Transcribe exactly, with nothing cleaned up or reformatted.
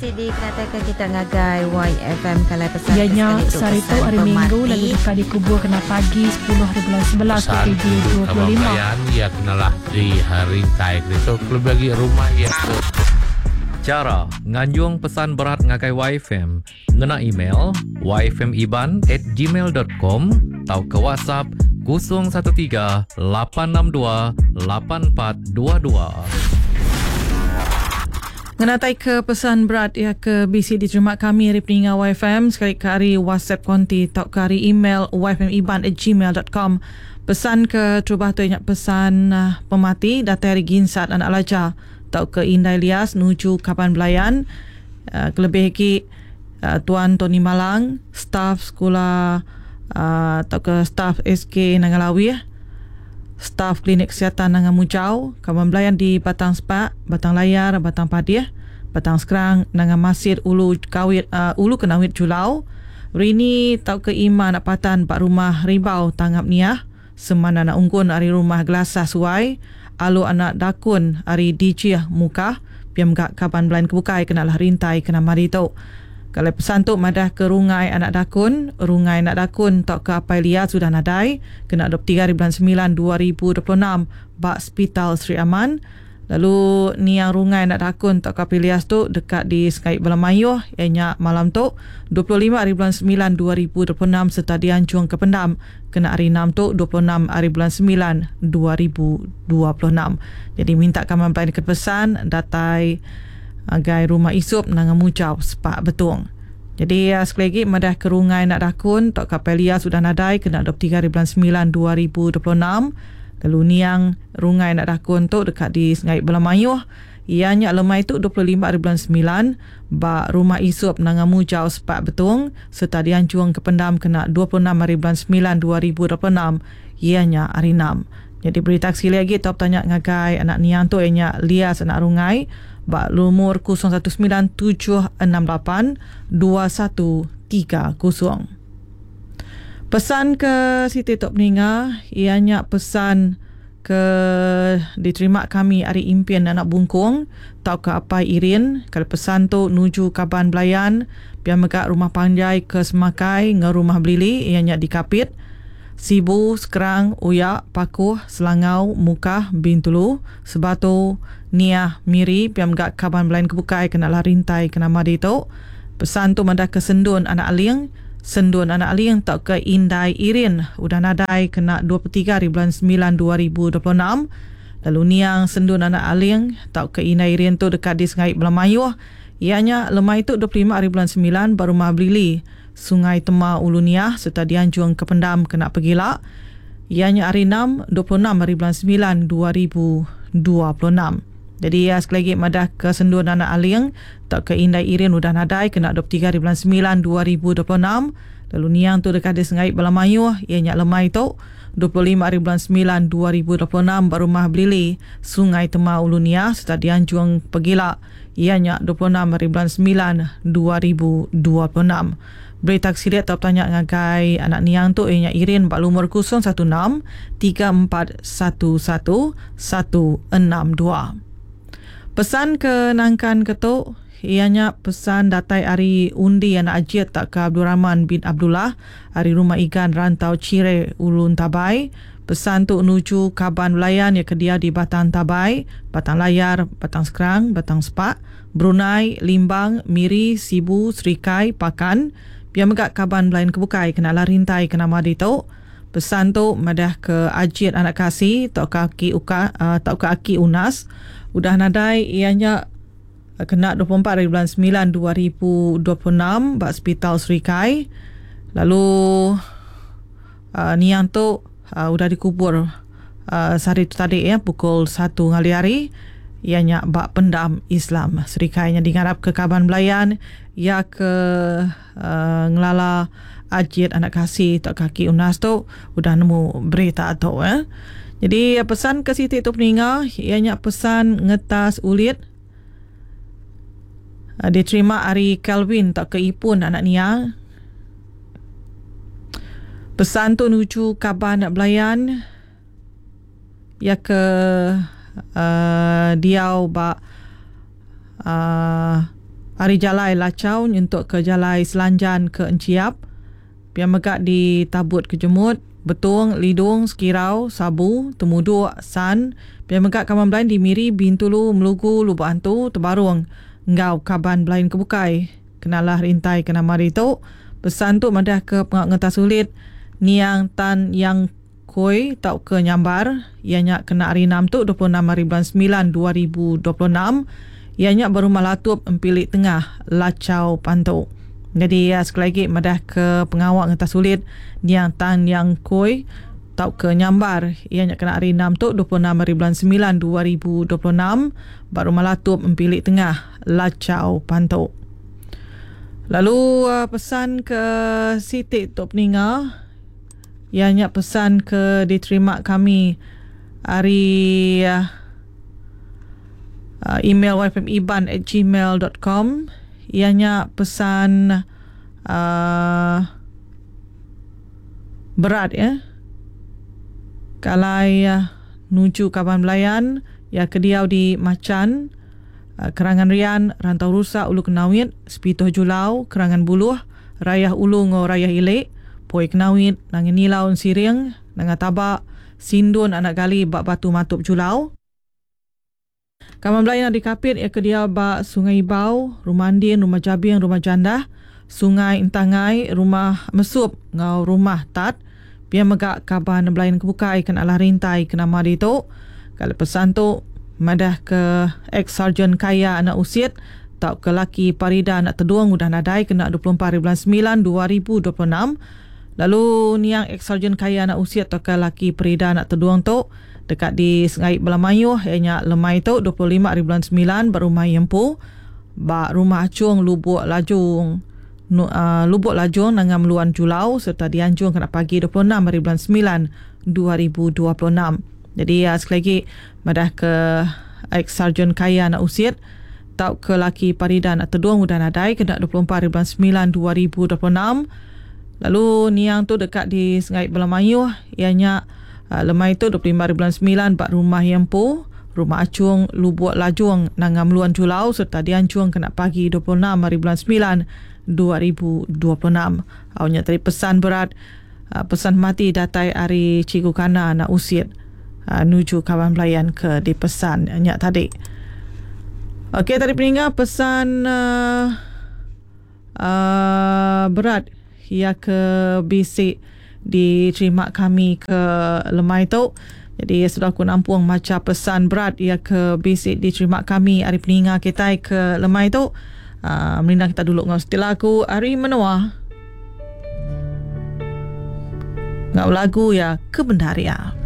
Di kenatakan kita ngagai Y F M kalau pesan ianya sarito hari Minggu lalu dekat dikubur kena pagi sepuluh hari bulan sebelas P K J dua puluh lima ya kenalah di hari taik itu klub bagi rumah ya tu. Cara nganjung pesan berat ngagai Y F M ngena email y f m iban at gmail dot com atau ke WhatsApp kosong satu tiga lapan enam dua lapan empat dua dua. Ngenatai ke pesan berat ya ke B C diterima kami hari peningat Y F M sekali ke hari WhatsApp konti atau ke hari email y f m iban at gmail dot com. Pesan ke terubah tu ingat pesan uh, pemati data hari ginsat anak lajar atau ke Indah Ilyas nuju Kapan Belayan uh, kelebih lagi uh, Tuan Tony Malang staf sekolah uh, atau ke staf S K Nangalawi staf klinik kesihatan Nangan Mujau, Kawan Belayan di Batang Sepak, Batang Layar, Batang Padiah, Batang Sekerang, Nangan Masjid, Ulu Kawit, uh, Ulu Kenawit Julau, Rini tau ke Iman Nak Patan, Pak Rumah Ribau, Tanggap Niah, Semana Nak Unggun, Ari Rumah Gelasah Suai, Alu Anak Dakun, Ari Dijih Mukah, Piam Gak Kawan Belayan Kebukai, Kenalah Rintai, Kena Marito. Kalau pesan tu madah ke rungai anak dakun, rungai anak dakun tak ke apa liat sudah nadai, kena dua puluh tiga hari bulan sembilan dua ribu dua puluh enam bak Hospital Sri Aman. Lalu ni yang rungai anak dakun tak ke apa liat tu dekat di Skype Belamayuh, ianya malam tu dua puluh lima hari bulan sembilan dua ribu dua puluh enam serta dianjung ke Pendam, kena hari enam tu dua puluh enam hari bulan sembilan dua ribu dua puluh enam. Jadi minta kamu balik ke pesan datai agai rumah isup Nangan Mujau Sepak Betung. Jadi uh, sekali lagi madah kerungai nak dakun tok kapelia sudah nadai kena dua puluh tiga hari bulan sembilan dua ribu dua puluh enam. Lalu niang rungai nak dakun tu dekat di Sungai Belamayuh ianya lemai tu dua puluh lima hari bulan sembilan bak rumah isup Nangan Mujau Sepak Betung serta dianjung ke Pendam kena dua puluh enam hari bulan sembilan dua ribu dua puluh enam ianya hari enam. Jadi berita sekali lagi top tanya ngagai anak niang tu ianya lias anak rungai bak lumur kosong satu sembilan tujuh enam lapan dua satu tiga kosong. Pesan ke Siti Tok Peninga ianya pesan ke diterima kami hari impian anak bungkung tau ke apa Irin kalau pesan tu nuju Kaban Belayan biar megak rumah panjai ke Semakai nge rumah Belili ianya di Kapit Sibu, Sekerang, Uyak, Pakuh, Selangau, Mukah, Bintulu, Sebatu, Niah, Miri, Piam Gak Kaban Belayan Kebukai, Kenalah Rintai, Kena Madito. Pesan tu mandah ke Sendun Anak Aling, Sendun Anak Aling tak ke Indai Irin, udah nadai kena dua puluh tiga hari bulan sembilan dua ribu dua puluh enam. Lalu Niang Sendun Anak Aling tak ke Indai Irin tu dekat di Sungai Belamayuh. Ianya lemai tu dua puluh lima hari bulan sembilan baru rumah Belili. Sungai Tema Ulu Niah serta dianjung ke Pendam kena pergilak. Ianya hari enam, dua puluh enam hari bulan sembilan dua ribu dua puluh enam. Jadi ya, sekali lagi madah ke Sendun Anak Aling tak ke Indai Irin udah nadai kena dua puluh tiga hari bulan sembilan dua ribu dua puluh enam. Lalu Niang tu dekat di Sungai Belamayuh ianya lemai tu dua puluh lima hari bulan sembilan dua ribu dua puluh enam baru rumah Belili Sungai Tema Ulu Niah serta dianjung pergilak ianya dua puluh enam hari bulan sembilan dua ribu dua puluh enam. Berita kesiliat tak tanya ngagai anak niang tu ianya Irin bak lumur kosong satu enam tiga empat satu satu satu enam dua. Pesan ke Nangkan Ketuk ianya pesan datai hari undi anak ajiat tak ke Abdul Rahman bin Abdullah hari rumah ikan rantau Cire Ulun Tabai. Pesan tu nuju Kaban Belayan ya ke dia di Batang Tabai, Batang Layar, Batang Sekerang, Batang Sepak, Brunei, Limbang, Miri, Sibu, Serikai, Pakan. Biar megak Kaban Belayan Kebukai kenalah Rintai kena Madito. Pesan tu madah ke Ajit Anak Kasih tak ke Aki Uka, uh, tak ke Aki Unas udah nadai ianya uh, kena dua puluh empat hari bulan sembilan dua ribu dua puluh enam bak Hospital Serikai. Lalu uh, niang tu uh, udah dikubur uh, sehari tu tadi ya pukul satu ngali hari ianya bak Pendam Islam Serikainya digarap ke Kaban Belayan ya ke uh, ngelala Ajit Anak Kasih tak kaki Unas tu udah nemu berita tu eh. Jadi pesan ke Siti Tok Peninga ianya pesan ngetas ulit uh, diterima hari Kelvin tak ke Ipun anak niang. Pesan tu nuju Kaban Belayan ya ke uh, Diau bak uh, Ari jalai lacau untuk ke jalai Selanjan ke Enciap. Pian megak di Tabut ke Jemut, Betung, Lidung, Sekirau, Sabu, Temuduk, San. Pian megak Kaman Belain di Miri, Bintulu, Melugu, Lubuk Hantu, Tebarung. Ngau Kaban Belain ke Bukai. Kenalah rintai kena mari tu. Pesan tu madah ke pengak ngetas sulit. Niang Tan Yang Koi tau ke Nyambar. Ianya kena hari enam tu dua puluh enam hari bulan sembilan dua ribu dua puluh enam. Ianya berumah latup Empilik Tengah Lacau Pantuk. Jadi ya, sekali lagi madah ke pengawak ngetas sulit Niang Tan Yang Koi tau ke Nyambar. Ianya kena hari enam tu dua puluh enam hari bulan sembilan dua ribu dua puluh enam. Berumah latup Empilik Tengah Lacau Pantuk. Lalu uh, pesan ke Siti Tok Peninga. Ianya pesan ke diterima kami hari uh, uh, email y f m iban at gmail dot com. Ianya pesan uh, berat ya. Kalai uh, nuju Kaban Belayan ya kediau di Macan, uh, Kerangan Rian, Rantau Rusak, Ulu Kenawit, Sepitoh Julau, Kerangan Buluh, Rayah Ulu ngo Rayah Ilik, Poi Kenawit, Nangin Nilau Siring, Nangah Tabak, Sindun Anak Gali, Bak Batu Matup Julau. Kaman Belayan di Kapit ia kediau bak Sungai Ibau, Rumah Andin, Rumah Jabing, Rumah Jandah, Sungai Intangai, Rumah Mesup ngau Rumah Tat. Biar megak Kaban Belayan kebukai kena alah rintai kena mari tu. Kalau pesan tu madah ke ex-sarjan kaya anak usiat tau ke laki Parida anak Teduang udah nadai kena dua puluh empat hari bulan sembilan dua ribu dua puluh enam. Lalu niang ex-sarjan kaya anak usiat tau ke laki Parida anak Teduang tu dekat di Sengai Belamayuh ianya lemai tu dua puluh lima hari bulan sembilan berumah Yempu bak Rumah Acung Lubuk Lajung nu, uh, Lubuk Lajung dengan Meluan Julau serta di Anjung kena pagi dua puluh enam hari bulan sembilan dua ribu dua puluh enam. Jadi uh, sekali lagi madah ke ex-sarjan kaya anak usiat tau ke laki Parida anak Teduang udah nadai kena dua puluh empat hari bulan sembilan dua ribu dua puluh enam. Lalu niang tu dekat di Sengai Belamayuh ianya uh, lemai tu dua puluh lima hari bulan sembilan bak Rumah Yempu, Rumah Acung Lubuk Lajung Nangam Meluan Julau serta di Anjung kena pagi dua puluh enam hari bulan sembilan dua ribu dua puluh enam. Awaknya tadi pesan berat, uh, pesan mati datai hari Cikgu Kana anak usiat uh, nuju Kaban Belayan ke di pesan nyak tadi. Okey, tadi peninggal pesan uh, uh, berat ia ke bisik diterima kami ke lemai tu. Jadi sudah aku nampung macam pesan berat ia ke bisik diterima kami hari peninggal kita ke lemai tu. Uh, Melinda kita dulu ngau setil lagu Ari Menua ngau lagu ya Kebendaria.